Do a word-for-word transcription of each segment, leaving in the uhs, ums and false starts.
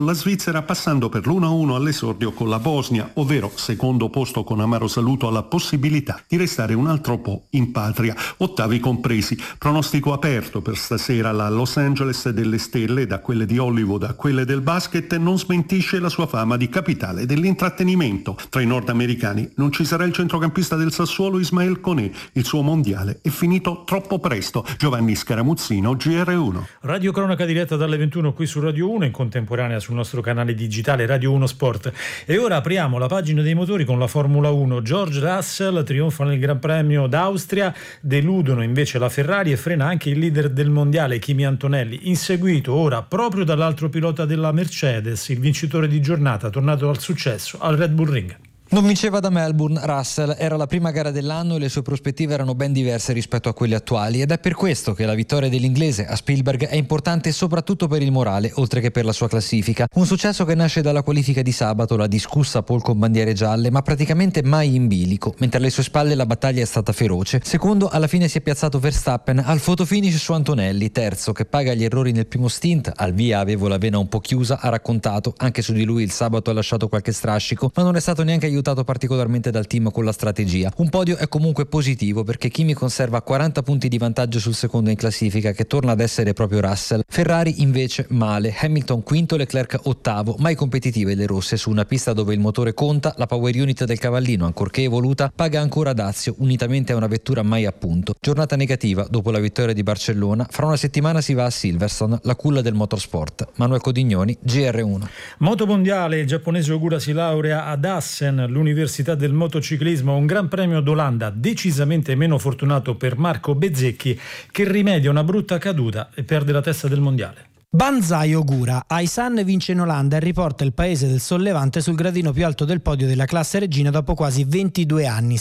La Svizzera passando per l'uno a uno all'esordio con la Bosnia, ovvero secondo posto con amaro saluto alla possibilità di restare un altro po' in patria, ottavi compresi. Pronostico aperto per stasera. La Los Angeles delle stelle, da quelle di Hollywood a quelle del basket, non smentisce la sua fama di capitale dell'intrattenimento. Tra i nordamericani non ci sarà il centrocampista del Sassuolo Ismael Koné. Il suo mondiale è finito troppo presto. Giovanni Scaramuzzino, G R uno. Radio cronaca diretta dalle ventuno qui su Radio uno, in contemporanea sul nostro canale digitale Radio uno Sport. E ora apriamo la pagina dei motori con la Formula uno. George Russell trionfa nel Gran Premio d'Austria, deludono invece la Ferrari e frena anche il leader del mondiale Kimi Antonelli, inseguito ora proprio dall'altro pilota della Mercedes, il vincitore di giornata tornato al successo al Red Bull Ring. Non vinceva da Melbourne Russell, era la prima gara dell'anno e le sue prospettive erano ben diverse rispetto a quelle attuali, ed è per questo che la vittoria dell'inglese a Spielberg è importante soprattutto per il morale, oltre che per la sua classifica. Un successo che nasce dalla qualifica di sabato, la discussa pole con bandiere gialle, ma praticamente mai in bilico, mentre alle sue spalle la battaglia è stata feroce. Secondo, alla fine si è piazzato Verstappen al fotofinish su Antonelli, terzo che paga gli errori nel primo stint, al via avevo la vena un po' chiusa, ha raccontato, anche su di lui il sabato ha lasciato qualche strascico, ma non è stato neanche aiutato particolarmente dal team con la strategia. Un podio è comunque positivo perché Kimi conserva quaranta punti di vantaggio sul secondo in classifica, che torna ad essere proprio Russell. Ferrari invece male, Hamilton quinto, Leclerc ottavo, mai competitive le rosse su una pista dove il motore conta, la power unit del cavallino, ancorché evoluta, paga ancora dazio unitamente a una vettura mai a punto. Giornata negativa dopo la vittoria di Barcellona, fra una settimana si va a Silverstone, la culla del motorsport. Manuel Codignoni, G R uno. Moto mondiale, il giapponese Ogura si laurea ad Assen, l'università del motociclismo, un Gran Premio d'Olanda decisamente meno fortunato per Marco Bezzecchi, che rimedia una brutta caduta e perde la testa del mondiale. Banzai Ogura, Aisan vince in Olanda e riporta il paese del sollevante sul gradino più alto del podio della classe regina dopo quasi ventidue anni,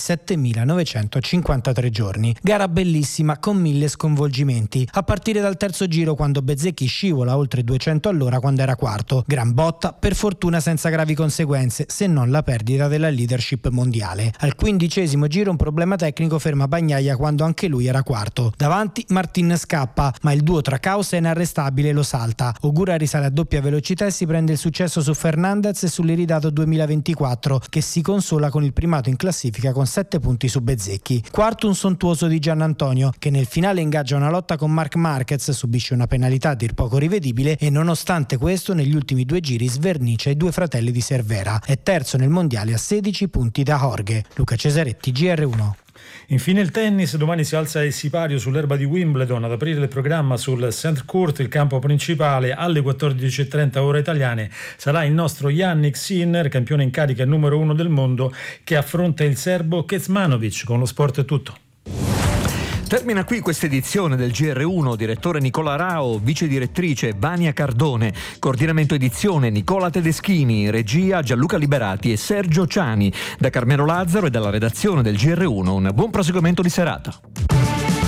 settemilanovecentocinquantatré giorni. Gara bellissima con mille sconvolgimenti, a partire dal terzo giro quando Bezzecchi scivola oltre duecento all'ora quando era quarto. Gran botta, per fortuna senza gravi conseguenze, se non la perdita della leadership mondiale. Al quindicesimo giro un problema tecnico ferma Bagnaia quando anche lui era quarto. Davanti Martin scappa, ma il duo tra Caos e inarrestabile lo sa. Ogura risale a doppia velocità e si prende il successo su Fernandez e sull'iridato duemilaventiquattro, che si consola con il primato in classifica con sette punti su Bezzecchi. Quarto un sontuoso di Giannantonio, che nel finale ingaggia una lotta con Marc Marquez, subisce una penalità a dir poco rivedibile e nonostante questo negli ultimi due giri svernicia i due fratelli di Cervera. È terzo nel mondiale a sedici punti da Jorge. Luca Cesaretti, G R uno. Infine il tennis, domani si alza il sipario sull'erba di Wimbledon. Ad aprire il programma sul Saint Court, il campo principale, alle quattordici e trenta ore italiane, sarà il nostro Jannik Sinner, campione in carica numero uno del mondo, che affronta il serbo Kecmanovic. Con lo sport è tutto. Termina qui questa edizione del G R uno, direttore Nicola Rao, vice direttrice Vania Cardone, coordinamento edizione Nicola Tedeschini, regia Gianluca Liberati e Sergio Ciani. Da Carmelo Lazzaro e dalla redazione del G R uno un buon proseguimento di serata.